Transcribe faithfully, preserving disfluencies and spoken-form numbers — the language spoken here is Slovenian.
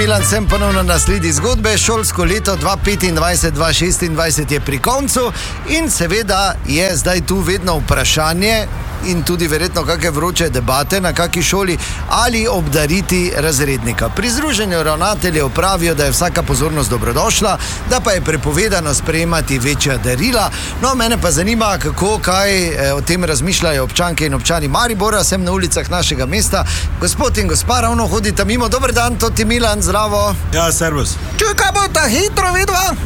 Milan, sem ponovno na sledi zgodbe. Šolsko leto dva tisoč petindvajset dva tisoč šestindvajset je pri koncu in seveda je zdaj tu vedno vprašanje in tudi verjetno kakšne vroče debate na kaki šoli, ali obdariti razrednika. Pri združenju ravnateljev pravijo, da je vsaka pozornost dobrodošla, da pa je prepovedano sprejemati večja darila. No, mene pa zanima, kako, kaj eh, o tem razmišljajo občanke in občani Maribora, sem na ulicah našega mesta. Gospod in gospa ravno hodita mimo. Dober dan, to ti Milan, zdravo. Ja, servus. Čuj, kaj bo ta hitro vidva?